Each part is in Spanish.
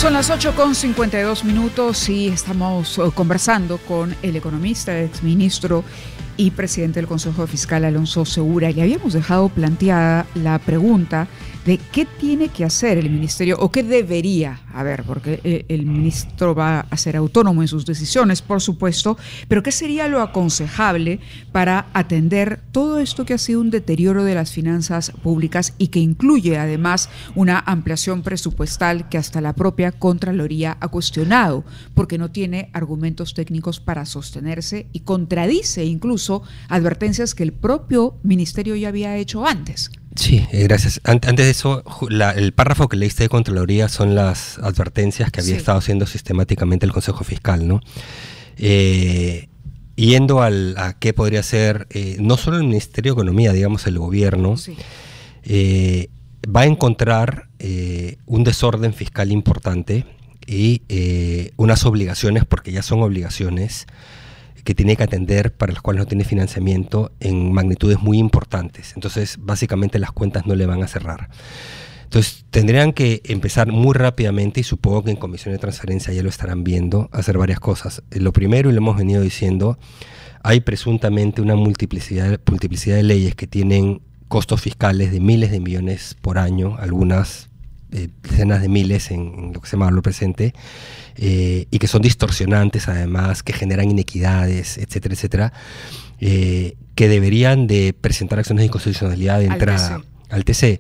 Son las 8:52 y estamos conversando con el economista, exministro y presidente del Consejo Fiscal, Alonso Segura. Le habíamos dejado planteada la pregunta de qué tiene que hacer el ministerio o qué debería, porque el ministro va a ser autónomo en sus decisiones, por supuesto, pero qué sería lo aconsejable para atender todo esto que ha sido un deterioro de las finanzas públicas y que incluye además una ampliación presupuestal que hasta la propia Contraloría ha cuestionado porque no tiene argumentos técnicos para sostenerse y contradice incluso advertencias que el propio ministerio ya había hecho antes. Sí, gracias. Antes de eso, el párrafo que leíste de Contraloría son las advertencias que había estado haciendo sistemáticamente el Consejo Fiscal, ¿no? Yendo a qué podría ser, no solo el Ministerio de Economía, digamos el gobierno, va a encontrar un desorden fiscal importante y unas obligaciones, porque ya son obligaciones, que tiene que atender, para las cuales no tiene financiamiento, en magnitudes muy importantes. Entonces, básicamente las cuentas no le van a cerrar. Entonces, tendrían que empezar muy rápidamente, y supongo que en Comisión de Transferencia ya lo estarán viendo, a hacer varias cosas. Lo primero, y lo hemos venido diciendo, hay presuntamente una multiplicidad de leyes que tienen costos fiscales de miles de millones por año, algunas decenas de miles en lo que se llama valor presente, y que son distorsionantes además, que generan inequidades, etcétera, etcétera, que deberían de presentar acciones de inconstitucionalidad de entrada al TC,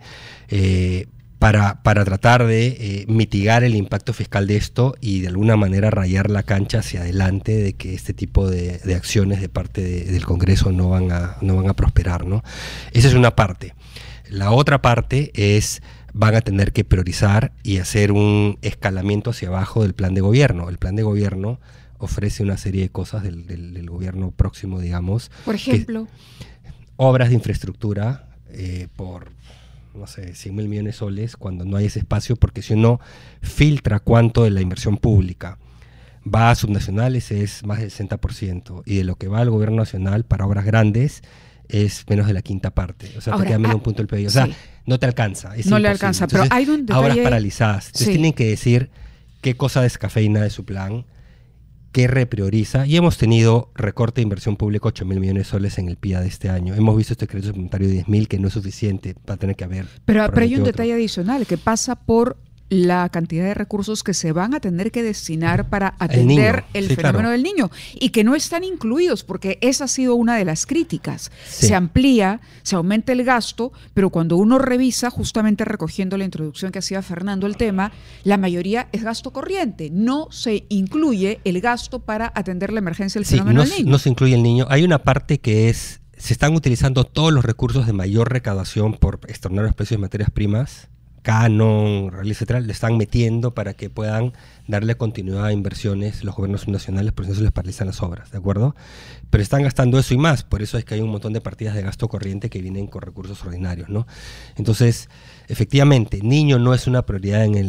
para tratar de mitigar el impacto fiscal de esto y de alguna manera rayar la cancha hacia adelante de que este tipo de acciones de parte del Congreso no van a prosperar, ¿no? Esa es una parte. La otra parte es: van a tener que priorizar y hacer un escalamiento hacia abajo del plan de gobierno. El plan de gobierno ofrece una serie de cosas del gobierno próximo, digamos. Por ejemplo, obras de infraestructura por, no sé, 100.000 millones de soles, cuando no hay ese espacio, porque si uno filtra cuánto de la inversión pública va a subnacionales es más del 60%, y de lo que va al gobierno nacional para obras grandes es menos de la quinta parte. O sea, ahora, te queda menos un punto del PIB. O sea, no te alcanza. Es no imposible. Le alcanza, entonces, pero hay un detalle... Obras paralizadas. Entonces tienen que decir qué cosa descafeína de su plan, qué reprioriza. Y hemos tenido recorte de inversión pública 8.000 millones de soles en el PIA de este año. Hemos visto este crédito suplementario de 10.000, que no es suficiente, va a tener que haber. Pero hay un detalle adicional que pasa por la cantidad de recursos que se van a tener que destinar para atender el fenómeno del niño, y que no están incluidos, porque esa ha sido una de las críticas. Se amplía, se aumenta el gasto, pero cuando uno revisa, justamente recogiendo la introducción que hacía Fernando al tema, la mayoría es gasto corriente, no se incluye el gasto para atender la emergencia del fenómeno del niño. No se incluye el niño. Hay una parte que es: se están utilizando todos los recursos de mayor recaudación por extraordinarios precios de materias primas, canon, real, etcétera, le están metiendo para que puedan darle continuidad a inversiones los gobiernos subnacionales, por eso se les paralizan las obras, ¿de acuerdo? Pero están gastando eso y más, por eso es que hay un montón de partidas de gasto corriente que vienen con recursos ordinarios, ¿no? Entonces, efectivamente, niño no es una prioridad en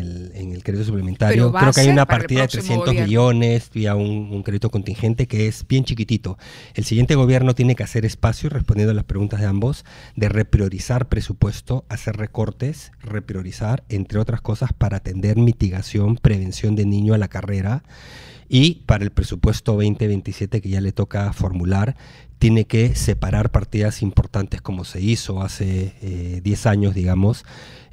el crédito suplementario. Creo que hay una partida de 300 millones vía un crédito contingente que es bien chiquitito. El siguiente gobierno tiene que hacer espacio, respondiendo a las preguntas de ambos, de repriorizar presupuesto, hacer recortes, repriorizar, entre otras cosas, para atender mitigación, prevención de niño a la carrera. Y para el presupuesto 2027 que ya le toca formular, tiene que separar partidas importantes, como se hizo hace 10 años, digamos,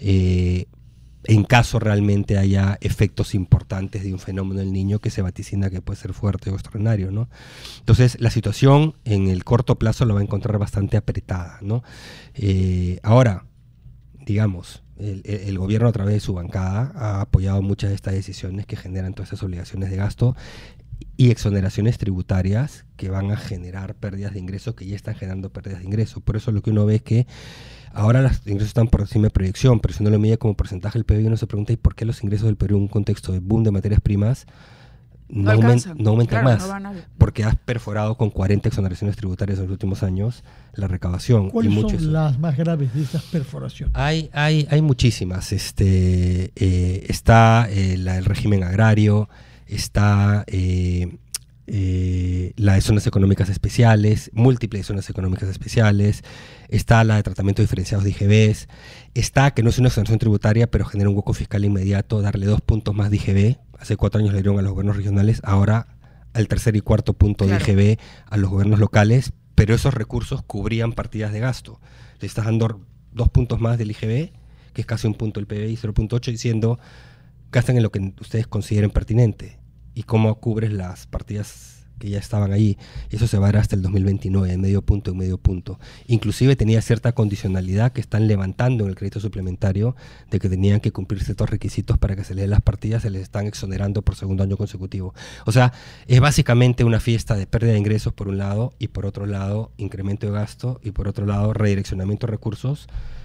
en caso realmente haya efectos importantes de un fenómeno del niño que se vaticina que puede ser fuerte o extraordinario, ¿no? Entonces, la situación en el corto plazo la va a encontrar bastante apretada, ¿no? Ahora, digamos, el gobierno, a través de su bancada, ha apoyado muchas de estas decisiones que generan todas esas obligaciones de gasto y exoneraciones tributarias que van a generar pérdidas de ingresos, que ya están generando pérdidas de ingresos. Por eso lo que uno ve es que ahora los ingresos están por encima de proyección, pero si uno lo mide como porcentaje del PIB, uno se pregunta: ¿y por qué los ingresos del Perú, en un contexto de boom de materias primas, no aumentan más? Porque has perforado con 40 exoneraciones tributarias en los últimos años la recaudación. ¿Cuáles son las más graves de estas perforaciones? Hay muchísimas. Está el régimen agrario, está la de zonas económicas especiales, múltiples zonas económicas especiales, está la de tratamiento diferenciados de IGBs, está que no es una exoneración tributaria, pero genera un hueco fiscal inmediato, darle 2 puntos más de IGB. Hace 4 años le dieron a los gobiernos regionales, ahora al tercer y cuarto punto de IGB a los gobiernos locales, pero esos recursos cubrían partidas de gasto. Le estás dando 2 puntos más del IGB, que es casi un punto del PBI, 0.8, diciendo, gasten en lo que ustedes consideren pertinente. Y cómo cubres las partidas que ya estaban ahí. Eso se va a dar hasta el 2029, en medio punto. Inclusive tenía cierta condicionalidad que están levantando en el crédito suplementario, de que tenían que cumplir ciertos requisitos para que se les den las partidas, se les están exonerando por segundo año consecutivo. O sea, es básicamente una fiesta de pérdida de ingresos por un lado, y por otro lado, incremento de gasto, y por otro lado, redireccionamiento de recursos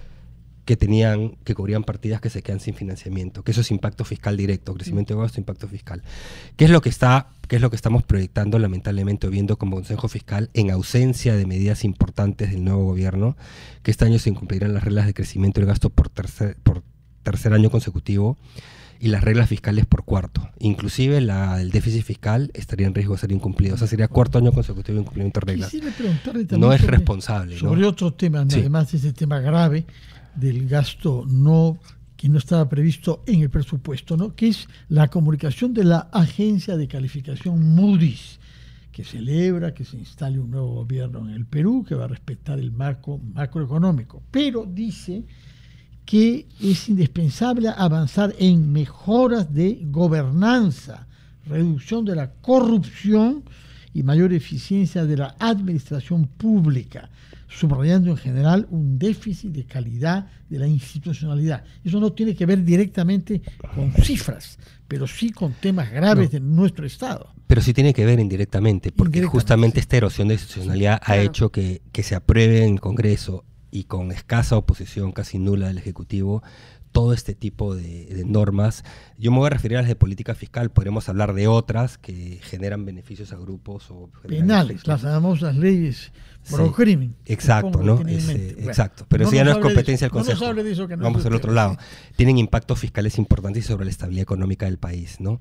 que cubrían partidas que se quedan sin financiamiento, que eso es impacto fiscal directo, crecimiento de gasto, impacto fiscal. ¿Qué es lo que estamos proyectando, lamentablemente, o viendo como Consejo Fiscal, en ausencia de medidas importantes del nuevo gobierno? Que este año se incumplirán las reglas de crecimiento del gasto por tercer año consecutivo, y las reglas fiscales por cuarto. Inclusive el déficit fiscal estaría en riesgo de ser incumplido. O sea, sería cuarto año consecutivo de incumplimiento de reglas. No es responsable. Sobre otro tema, además de ese tema grave del gasto que no estaba previsto en el presupuesto, ¿no? Que es la comunicación de la agencia de calificación Moody's, que celebra que se instale un nuevo gobierno en el Perú que va a respetar el marco macroeconómico, pero dice que es indispensable avanzar en mejoras de gobernanza, reducción de la corrupción y mayor eficiencia de la administración pública, subrayando en general un déficit de calidad de la institucionalidad. Eso no tiene que ver directamente con cifras, pero sí con temas graves de nuestro Estado. Pero sí tiene que ver indirectamente, porque justamente esta erosión de institucionalidad ha hecho que se apruebe en el Congreso, y con escasa oposición, casi nula del Ejecutivo, todo este tipo de normas. Yo me voy a referir a las de política fiscal, podremos hablar de otras que generan beneficios a grupos o penales, las famosas leyes pro crimen. Exacto, ¿no? Exacto, pero eso ya no es competencia del Consejo. No de eso, que no vamos al otro lado. Tienen impactos fiscales importantes sobre la estabilidad económica del país, ¿no?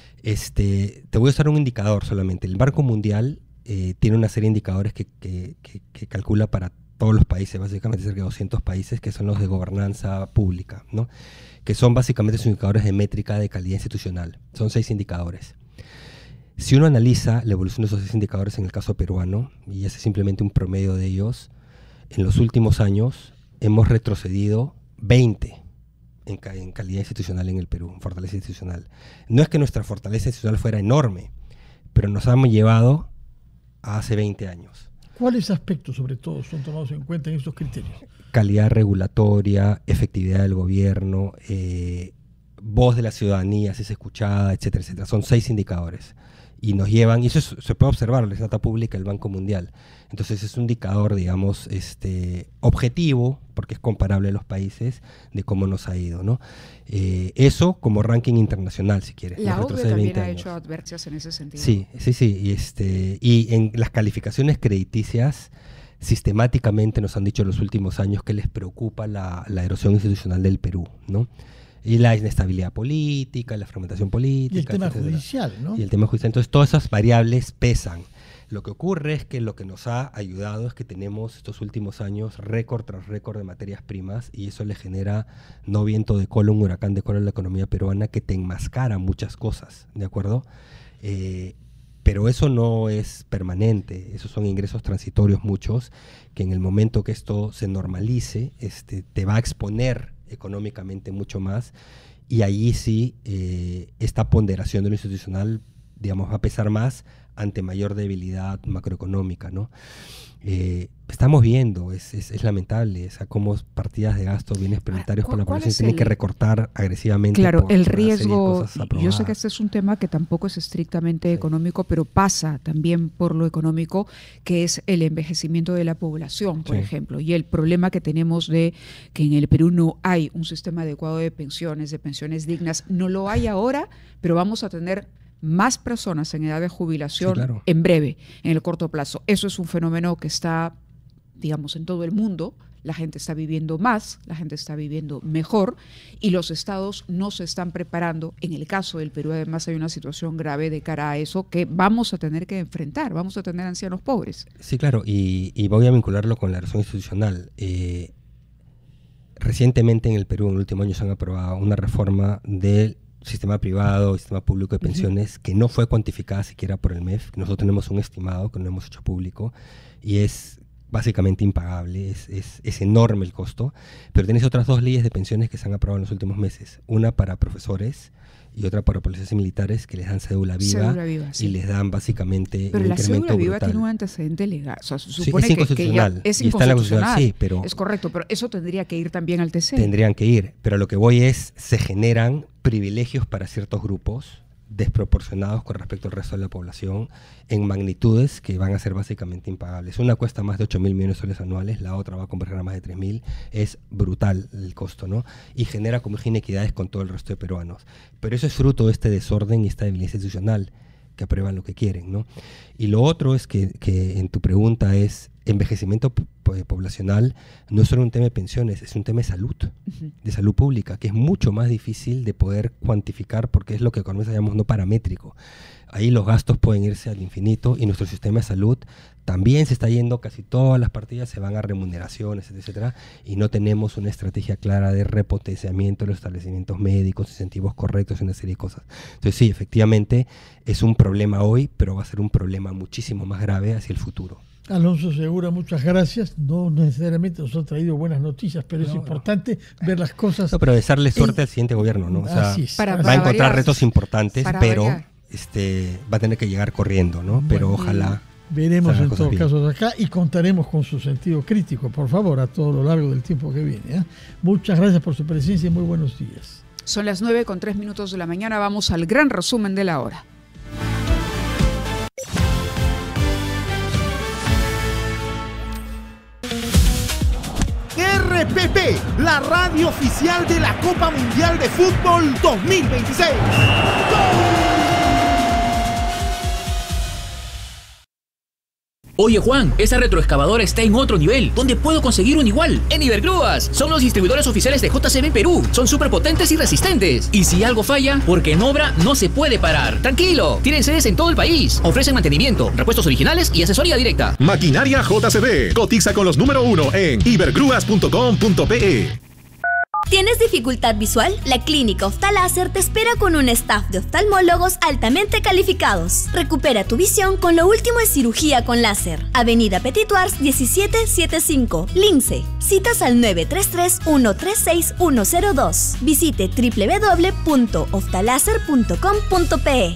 Te voy a usar un indicador solamente. El Banco Mundial tiene una serie de indicadores que calcula para todos los países, básicamente cerca de 200 países, que son los de gobernanza pública, ¿no? Que son básicamente sus indicadores de métrica de calidad institucional. Son 6 indicadores. Si uno analiza la evolución de esos 6 indicadores en el caso peruano, y ese es simplemente un promedio de ellos, en los últimos años hemos retrocedido 20 en calidad institucional en el Perú, en fortaleza institucional. No es que nuestra fortaleza institucional fuera enorme, pero nos hemos llevado a hace 20 años. ¿Cuáles aspectos, sobre todo, son tomados en cuenta en estos criterios? Calidad regulatoria, efectividad del gobierno, voz de la ciudadanía, si es escuchada, etcétera, etcétera. Son 6 indicadores. Y nos llevan, y eso se puede observar en la data pública del Banco Mundial. Entonces es un indicador, digamos, objetivo, porque es comparable a los países, de cómo nos ha ido, ¿no? Eso como ranking internacional, si quieres. La OCDE también ha hecho advertencias en ese sentido. Sí. Y en las calificaciones crediticias, sistemáticamente nos han dicho en los últimos años que les preocupa la erosión institucional del Perú, ¿no? Y la inestabilidad política, la fragmentación política. Y el tema judicial, ¿no? Y el tema judicial. Entonces, todas esas variables pesan. Lo que ocurre es que lo que nos ha ayudado es que tenemos estos últimos años récord tras récord de materias primas, y eso le genera no viento de cola, un huracán de cola en la economía peruana que te enmascara muchas cosas, ¿de acuerdo? Pero eso no es permanente, esos son ingresos transitorios muchos, que en el momento que esto se normalice, te va a exponer económicamente mucho más, y allí sí esta ponderación de lo institucional, digamos, va a pesar más ante mayor debilidad macroeconómica, ¿no? Estamos viendo, es lamentable, o sea, cómo partidas de gasto, bienes prioritarios para la población tienen que recortar agresivamente. Claro, el riesgo, yo sé que este es un tema que tampoco es estrictamente económico, pero pasa también por lo económico, que es el envejecimiento de la población, por ejemplo, y el problema que tenemos de que en el Perú no hay un sistema adecuado de pensiones dignas. No lo hay ahora, pero vamos a tener más personas en edad de jubilación en breve, en el corto plazo. Eso es un fenómeno que está, digamos, en todo el mundo. la gente está viviendo más, la gente está viviendo mejor y los estados no se están preparando. En el caso del Perú, además, hay una situación grave de cara a eso que vamos a tener que enfrentar, vamos a tener ancianos pobres. Sí, claro, y voy a vincularlo con la razón institucional. Recientemente en el Perú, en el último año, se han aprobado una reforma del sistema privado, sistema público de pensiones, que no fue cuantificada siquiera por el MEF. Nosotros tenemos un estimado que no hemos hecho público y es básicamente impagable, es enorme el costo, pero tienes otras dos leyes de pensiones que se han aprobado en los últimos meses, una para profesores y otra para policías y militares, que les dan cédula viva, sí. Y les dan básicamente pero un la incremento cédula viva brutal. tiene un antecedente legal, o sea, se supone sí, que ya es y está en la inconstitucional, sí, pero es correcto, pero eso tendría que ir también al TC. Tendrían que ir, pero lo que voy es, se generan privilegios para ciertos grupos desproporcionados con respecto al resto de la población en magnitudes que van a ser básicamente impagables. Una cuesta más de 8.000 millones de soles anuales, la otra va a converger a más de 3.000, es brutal el costo, ¿no? Y genera como inequidades con todo el resto de peruanos. Pero eso es fruto de este desorden y esta debilidad institucional, que aprueban lo que quieren, ¿no? Y lo otro es que en tu pregunta es, envejecimiento poblacional no es solo un tema de pensiones, es un tema de salud, de salud pública, que es mucho más difícil de poder cuantificar porque es lo que economistas llamamos no paramétrico. Ahí los gastos pueden irse al infinito y nuestro sistema de salud también se está yendo, casi todas las partidas se van a remuneraciones, etcétera, y no tenemos una estrategia clara de repotenciamiento de los establecimientos médicos, incentivos correctos y una serie de cosas. Entonces sí, efectivamente es un problema hoy, pero va a ser un problema muchísimo más grave hacia el futuro. Alonso Segura, muchas gracias. No necesariamente nos han traído buenas noticias, pero es importante ver las cosas. No, pero desearle suerte al siguiente gobierno, ¿no? O sea, va a encontrar retos importantes, pero va a tener que llegar corriendo, ¿no? Bueno, pero ojalá. Veremos en todo caso acá y contaremos con su sentido crítico, por favor, a todo lo largo del tiempo que viene, ¿eh? Muchas gracias por su presencia y muy buenos días. Son las 9:03 de la mañana. Vamos al gran resumen de la hora. RPP, la radio oficial de la Copa Mundial de Fútbol 2026. ¡Gol! Oye Juan, esa retroexcavadora está en otro nivel. ¿Dónde puedo conseguir un igual? En Ibergrúas. Son los distribuidores oficiales de JCB Perú. Son súper potentes y resistentes. Y si algo falla, porque en obra no se puede parar. Tranquilo, tienen sedes en todo el país. Ofrecen mantenimiento, repuestos originales y asesoría directa. Maquinaria JCB. Cotiza con los número 1 en ibergrúas.com.pe. ¿Tienes dificultad visual? La Clínica Oftaláser te espera con un staff de oftalmólogos altamente calificados. Recupera tu visión con lo último en cirugía con láser. Avenida Petituars 1775, Lince. Citas al 933-136-102. Visite www.oftaláser.com.pe.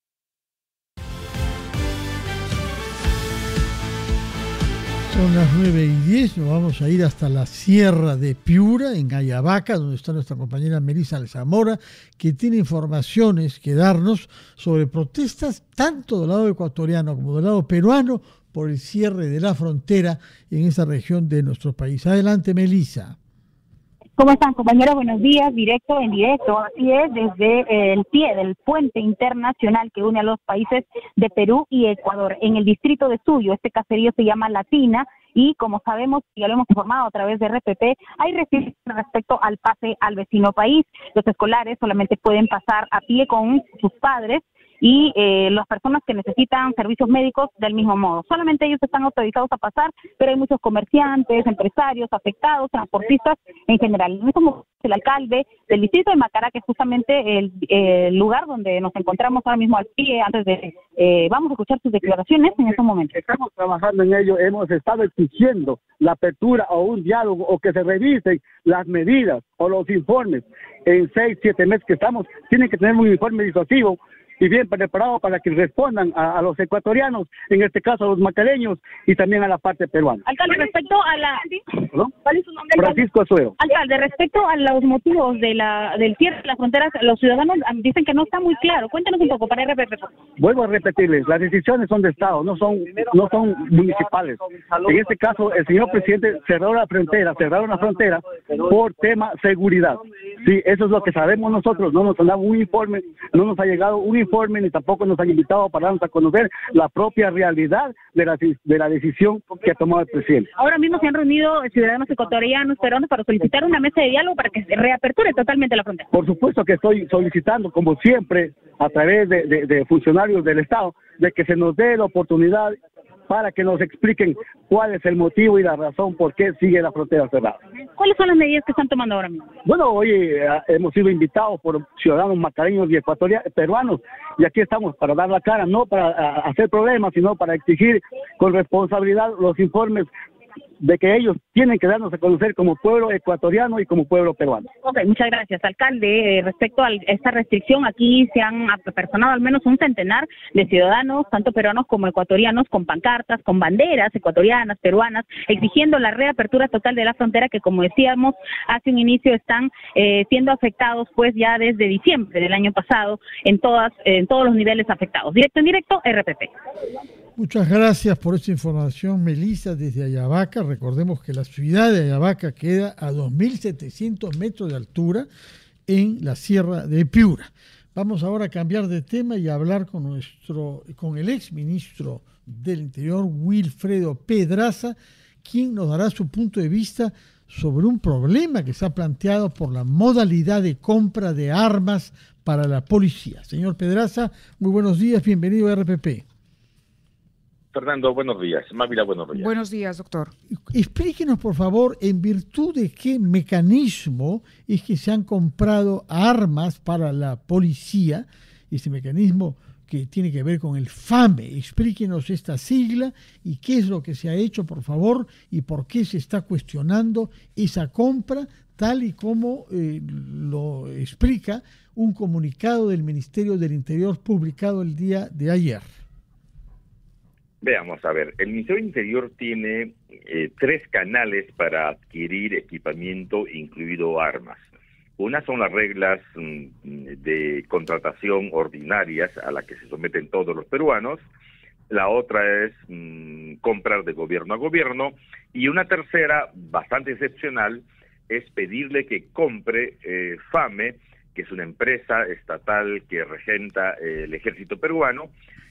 Son las 9:10, nos vamos a ir hasta la Sierra de Piura, en Ayabaca, donde está nuestra compañera Melissa Alzamora, que tiene informaciones que darnos sobre protestas tanto del lado ecuatoriano como del lado peruano por el cierre de la frontera en esa región de nuestro país. Adelante, Melissa. ¿Cómo están, compañeros? Buenos días, directo en directo. Así es, desde el pie del puente internacional que une a los países de Perú y Ecuador. En el distrito de Suyo, este caserío se llama Latina y, como sabemos, ya lo hemos informado a través de RPP, hay restricciones respecto al pase al vecino país. Los escolares solamente pueden pasar a pie con sus padres y las personas que necesitan servicios médicos del mismo modo. Solamente ellos están autorizados a pasar, pero hay muchos comerciantes, empresarios, afectados, transportistas en general. En estos momentos, el alcalde del distrito de Macará, que es justamente el lugar donde nos encontramos ahora mismo al pie, antes de... vamos a escuchar sus declaraciones en estos momentos. Estamos trabajando en ello, hemos estado exigiendo la apertura o un diálogo o que se revisen las medidas o los informes. En 6-7 meses que estamos, tienen que tener un informe disuasivo y bien preparado para que respondan a los ecuatorianos, en este caso a los macareños y también a la parte peruana. Alcalde, respecto a la... ¿No? ¿Cuál es su nombre? Francisco Azuero. Alcalde, respecto a los motivos del cierre de las fronteras, los ciudadanos dicen que no está muy claro. Cuéntanos un poco para RPP. Vuelvo a repetirles, las decisiones son de Estado, no son municipales. En este caso, el señor presidente cerraron la frontera por tema seguridad. Sí, eso es lo que sabemos nosotros, no nos han dado un informe, no nos ha llegado un informe informe, ni tampoco nos han invitado para darnos a conocer la propia realidad de la decisión que ha tomado el presidente. Ahora mismo se han reunido ciudadanos ecuatorianos, peruanos, para solicitar una mesa de diálogo para que se reaperture totalmente la frontera. Por supuesto que estoy solicitando, como siempre, a través de funcionarios del Estado, de que se nos dé la oportunidad para que nos expliquen cuál es el motivo y la razón por qué sigue la frontera cerrada. ¿Cuáles son las medidas que están tomando ahora mismo? Bueno, hoy hemos sido invitados por ciudadanos macareños y peruanos, y aquí estamos para dar la cara, no para hacer problemas, sino para exigir con responsabilidad los informes de que ellos tienen que darnos a conocer como pueblo ecuatoriano y como pueblo peruano. Ok, muchas gracias, alcalde. Respecto a esta restricción, aquí se han apersonado al menos un centenar de ciudadanos, tanto peruanos como ecuatorianos, con pancartas, con banderas ecuatorianas, peruanas, exigiendo la reapertura total de la frontera, que como decíamos hace un inicio están siendo afectados pues ya desde diciembre del año pasado en todos los niveles afectados. Directo en directo, RPP. Muchas gracias por esta información, Melissa, desde Ayabaca. Recordemos que la ciudad de Ayabaca queda a 2.700 metros de altura en la Sierra de Piura. Vamos ahora a cambiar de tema y a hablar con el exministro del Interior, Wilfredo Pedraza, quien nos dará su punto de vista sobre un problema que se ha planteado por la modalidad de compra de armas para la policía. Señor Pedraza, muy buenos días, bienvenido a RPP. Fernando, buenos días. Mávila, buenos días. Buenos días, doctor. Explíquenos, por favor, en virtud de qué mecanismo es que se han comprado armas para la policía, ese mecanismo que tiene que ver con el FAME. Explíquenos esta sigla y qué es lo que se ha hecho, por favor, y por qué se está cuestionando esa compra, tal y como lo explica un comunicado del Ministerio del Interior publicado el día de ayer. Veamos, a ver, el Ministerio del Interior tiene 3 canales para adquirir equipamiento, incluido armas. Una son las reglas de contratación ordinarias a las que se someten todos los peruanos. La otra es comprar de gobierno a gobierno. Y una tercera, bastante excepcional, es pedirle que compre FAME, que es una empresa estatal que regenta el ejército peruano,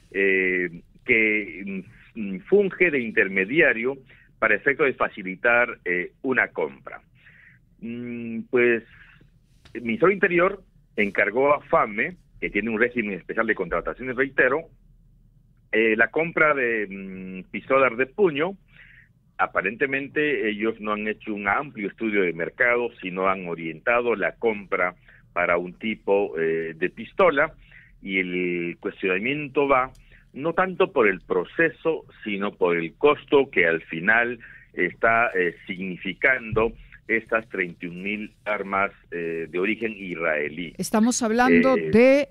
que funge de intermediario para efecto de facilitar una compra. Pues el Ministerio del Interior encargó a FAME, que tiene un régimen especial de contrataciones, reitero, la compra de pistolas de puño. Aparentemente ellos no han hecho un amplio estudio de mercado, sino han orientado la compra para un tipo de pistola, y el cuestionamiento va no tanto por el proceso, sino por el costo que al final está significando estas 31.000 armas de origen israelí. Estamos hablando de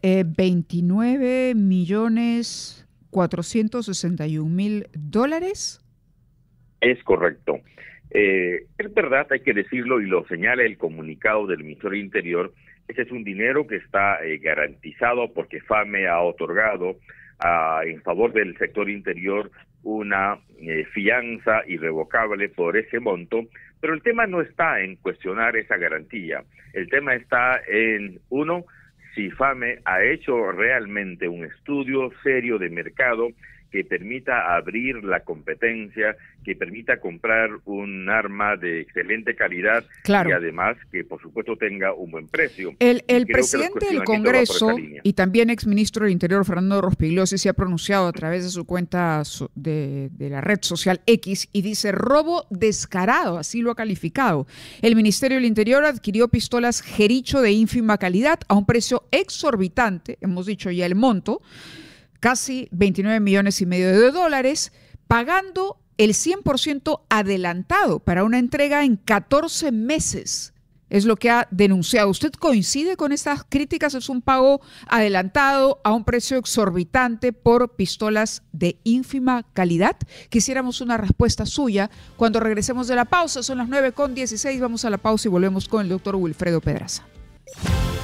29.461.000 dólares. Es correcto. Es verdad, hay que decirlo, y lo señala el comunicado del Ministerio del Interior. Ese es un dinero que está garantizado porque FAME ha otorgado en favor del sector interior una fianza irrevocable por ese monto, pero el tema no está en cuestionar esa garantía. El tema está en, uno, si FAME ha hecho realmente un estudio serio de mercado que permita abrir la competencia, que permita comprar un arma de excelente calidad, claro, y además que por supuesto tenga un buen precio. El presidente del Congreso y también exministro del Interior, Fernando Rospigliosi, se ha pronunciado a través de su cuenta de la red social X y dice: robo descarado, así lo ha calificado. El Ministerio del Interior adquirió pistolas Jericho de ínfima calidad a un precio exorbitante, hemos dicho ya el monto, casi 29,5 millones de dólares, pagando el 100% adelantado para una entrega en 14 meses. Es lo que ha denunciado. ¿Usted coincide con estas críticas? Es un pago adelantado a un precio exorbitante por pistolas de ínfima calidad. Quisiéramos una respuesta suya cuando regresemos de la pausa. Son las 9:16. Vamos a la pausa y volvemos con el doctor Wilfredo Pedraza.